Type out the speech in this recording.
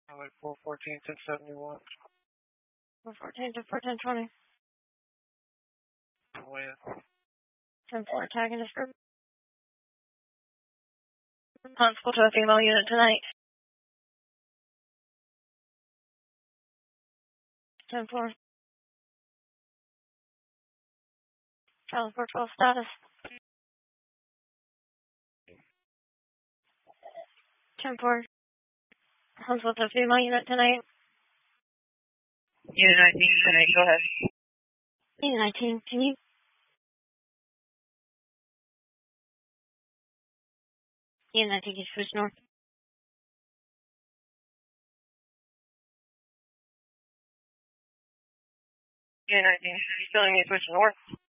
Like 414 to 71. 414 to 41020. With 10-4 attacking this group. Constable to a female unit tonight. 10-4. Charlie 412 status. 10-4. Constable to a female unit tonight. Unit 19 tonight, go ahead. Unit 19, can you? Unit 19, can you switch north? Unit 19, still need to switch north.